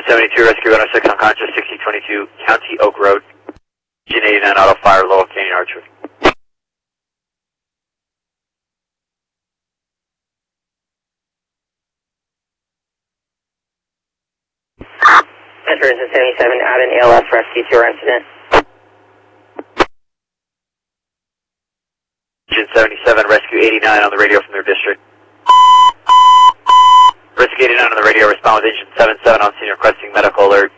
Engine 72, Rescue 106, unconscious, 6022 County Oak Road. Engine 89, auto fire, Lowell Canyon Archer. Metro Engine 77, out in ALS, rescue to our incident. Engine 77, Rescue 89 on the radio from their district. Rescue 89 on the radio, respond with Engine 77 on scene requesting medical alert.